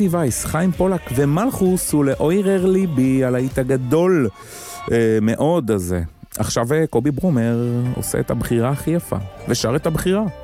אדי וייס, חיים פולק ומלכוס ולאוירר ליבי על היית הגדול מאוד הזה. עכשיו קובי ברומר עושה את הבחירה הכי יפה, ושר את הבחירה.